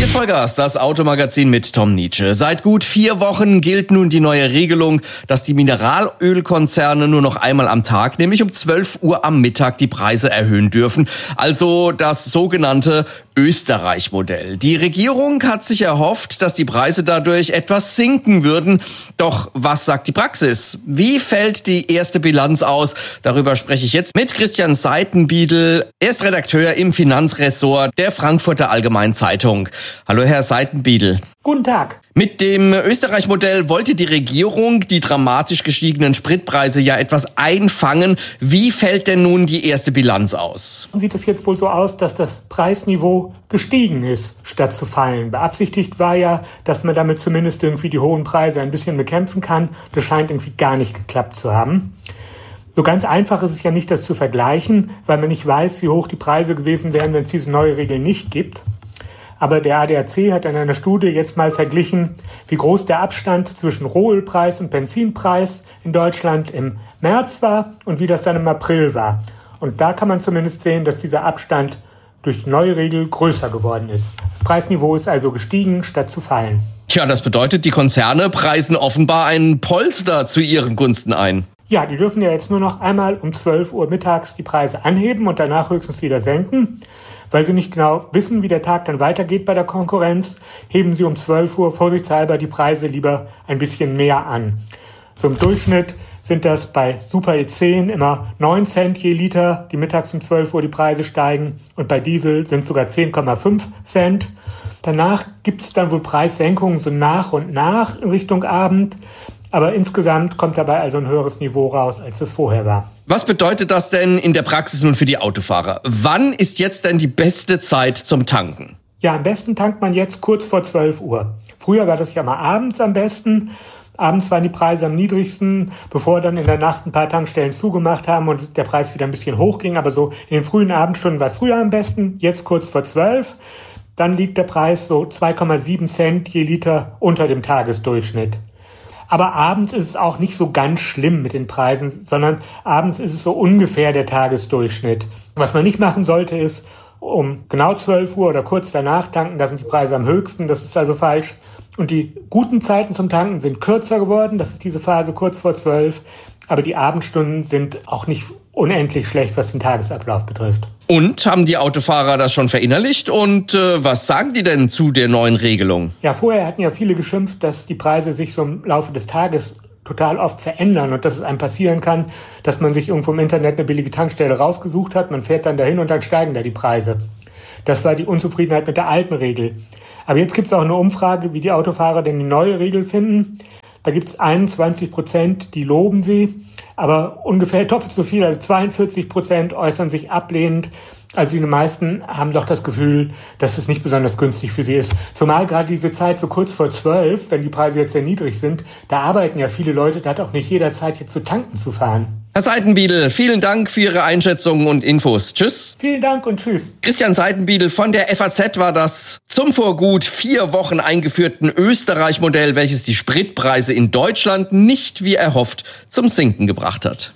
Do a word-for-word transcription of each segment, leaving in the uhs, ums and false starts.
Hier ist Vollgas, das Automagazin mit Tom Nietzsche. Seit gut vier Wochen gilt nun die neue Regelung, dass die Mineralölkonzerne nur noch einmal am Tag, nämlich um zwölf Uhr am Mittag, die Preise erhöhen dürfen. Also das sogenannte Österreich-Modell. Die Regierung hat sich erhofft, dass die Preise dadurch etwas sinken würden. Doch was sagt die Praxis? Wie fällt die erste Bilanz aus? Darüber spreche ich jetzt mit Christian Seitenbiedl. Er ist Redakteur im Finanzressort der Frankfurter Allgemeinen Zeitung. Hallo Herr Seitenbiedl. Guten Tag. Mit dem Österreich-Modell wollte die Regierung die dramatisch gestiegenen Spritpreise ja etwas einfangen. Wie fällt denn nun die erste Bilanz aus? Sieht es jetzt wohl so aus, dass das Preisniveau gestiegen ist, statt zu fallen. Beabsichtigt war ja, dass man damit zumindest irgendwie die hohen Preise ein bisschen bekämpfen kann. Das scheint irgendwie gar nicht geklappt zu haben. So ganz einfach ist es ja nicht, das zu vergleichen, weil man nicht weiß, wie hoch die Preise gewesen wären, wenn es diese neue Regel nicht gibt. Aber der A D A C hat in einer Studie jetzt mal verglichen, wie groß der Abstand zwischen Rohölpreis und Benzinpreis in Deutschland im März war und wie das dann im April war. Und da kann man zumindest sehen, dass dieser Abstand durch die neue Regel größer geworden ist. Das Preisniveau ist also gestiegen, statt zu fallen. Tja, das bedeutet, die Konzerne preisen offenbar ein Polster zu ihren Gunsten ein. Ja, die dürfen ja jetzt nur noch einmal um zwölf Uhr mittags die Preise anheben und danach höchstens wieder senken. Weil sie nicht genau wissen, wie der Tag dann weitergeht bei der Konkurrenz, heben sie um zwölf Uhr vorsichtshalber die Preise lieber ein bisschen mehr an. So im Durchschnitt sind das bei Super E zehn immer neun Cent je Liter, die mittags um zwölf Uhr die Preise steigen. Und bei Diesel sind es sogar zehn Komma fünf Cent. Danach gibt es dann wohl Preissenkungen so nach und nach in Richtung Abend. Aber insgesamt kommt dabei also ein höheres Niveau raus, als es vorher war. Was bedeutet das denn in der Praxis nun für die Autofahrer? Wann ist jetzt denn die beste Zeit zum Tanken? Ja, am besten tankt man jetzt kurz vor zwölf Uhr. Früher war das ja mal abends am besten. Abends waren die Preise am niedrigsten, bevor dann in der Nacht ein paar Tankstellen zugemacht haben und der Preis wieder ein bisschen hochging. Aber so in den frühen Abendstunden war es früher am besten, jetzt kurz vor zwölf. Dann liegt der Preis so zwei Komma sieben Cent je Liter unter dem Tagesdurchschnitt. Aber abends ist es auch nicht so ganz schlimm mit den Preisen, sondern abends ist es so ungefähr der Tagesdurchschnitt. Was man nicht machen sollte, ist um genau zwölf Uhr oder kurz danach tanken, da sind die Preise am höchsten, das ist also falsch. Und die guten Zeiten zum Tanken sind kürzer geworden, das ist diese Phase kurz vor zwölf, aber die Abendstunden sind auch nicht unendlich schlecht, was den Tagesablauf betrifft. Und haben die Autofahrer das schon verinnerlicht? Und äh, was sagen die denn zu der neuen Regelung? Ja, vorher hatten ja viele geschimpft, dass die Preise sich so im Laufe des Tages total oft verändern und dass es einem passieren kann, dass man sich irgendwo im Internet eine billige Tankstelle rausgesucht hat, man fährt dann dahin und dann steigen da die Preise. Das war die Unzufriedenheit mit der alten Regel. Aber jetzt gibt es auch eine Umfrage, wie die Autofahrer denn die neue Regel finden. Da gibt es einundzwanzig Prozent, die loben sie, aber ungefähr doppelt so viel, also zweiundvierzig Prozent äußern sich ablehnend. Also die meisten haben doch das Gefühl, dass es nicht besonders günstig für sie ist. Zumal gerade diese Zeit so kurz vor zwölf, wenn die Preise jetzt sehr niedrig sind, da arbeiten ja viele Leute, da hat auch nicht jeder Zeit, jetzt zu tanken zu fahren. Herr Seitenbiedl, vielen Dank für Ihre Einschätzungen und Infos. Tschüss. Vielen Dank und tschüss. Christian Seitenbiedl von der F A Z war das zum vor gut vier Wochen eingeführten Österreich-Modell, welches die Spritpreise in Deutschland nicht wie erhofft zum Sinken gebracht hat.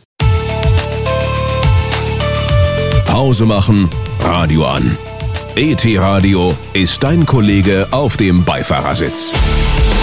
Pause machen, Radio an. E T Radio ist dein Kollege auf dem Beifahrersitz.